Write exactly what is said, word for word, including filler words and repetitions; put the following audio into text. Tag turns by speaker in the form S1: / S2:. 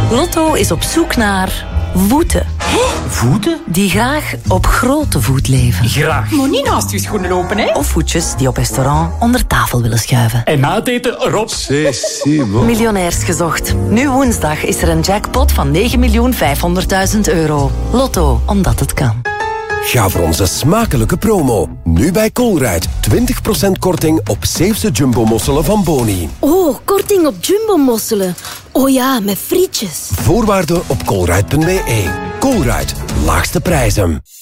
S1: Lotto is op zoek naar voeten.
S2: Hé? Voeten?
S1: Die graag op grote voet leven.
S2: Graag.
S3: Maar niet naast je schoenen lopen, hè?
S1: Of voetjes die op restaurant onder tafel willen schuiven.
S2: En na het eten erop.
S1: Miljonairs gezocht. Nu woensdag is er een jackpot van negen miljoen vijfhonderdduizend euro. Lotto, omdat het kan.
S4: Ga voor onze smakelijke promo. Nu bij Colruyt. twintig procent korting op Zeefse Jumbo-mosselen van Boni.
S5: Oh, korting op Jumbo-mosselen. Oh ja, met frietjes.
S4: Voorwaarden op colruyt punt be. Colruyt. Laagste prijzen.